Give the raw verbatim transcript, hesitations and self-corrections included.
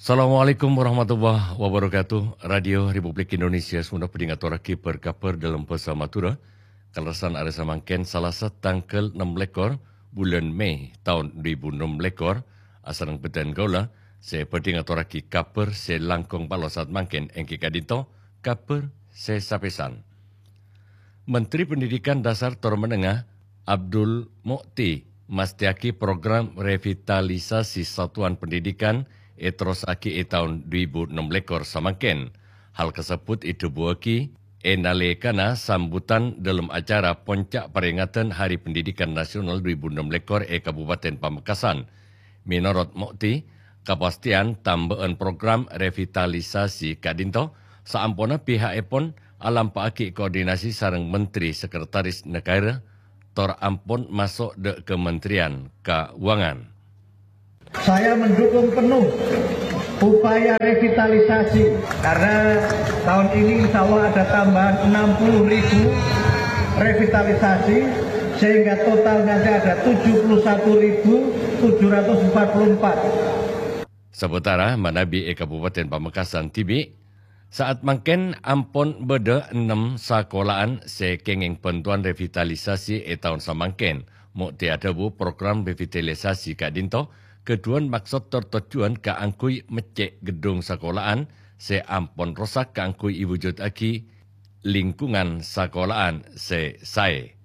Assalamualaikum warahmatullahi wabarakatuh. Radio Republik Indonesia semua pedingat oraki berkabar dalam bahasa Madura. Kalasan ada samangken salah satu tanggal enam lekor bulan Mei tahun dua ribu enam lekor. Asarang bedan gaula, saya pedingat oraki kabar saya langkong palosat mangken engki kadito kabar saya sapesan. Menteri Pendidikan Dasar Tor Menengah Abdul Mukti mastiaki program revitalisasi satuan pendidikan etros aki e tahun dua ribu enam lekor samangken. Hal tersebut itu buaki enalekana sambutan dalam acara puncak peringatan Hari Pendidikan Nasional dua ribu enam lekor e Kabupaten Pamekasan. Menurut Mukti, kepastian tambahan program revitalisasi kadinto saampuna pihak epon alam paaki koordinasi sareng Menteri Sekretaris Negara tor ampun masuk de Kementerian Keuangan. Saya mendukung penuh upaya revitalisasi karena tahun ini insya Allah ada tambahan enam puluh ribu revitalisasi sehingga total nanti ada tujuh puluh satu ribu tujuh ratus empat puluh empat. Sementara Manabi e Kabupaten Pamekasan tibi saat mangken ampun beda enam sekolahan sekengeng bantuan revitalisasi e tahun samangken mau tiada bu program revitalisasi kadinto keduan maksud tertujuan ke angkui mecek gedung sekolahan se ampun rosak ke angkui iwujud aki lingkungan sekolahan se sae.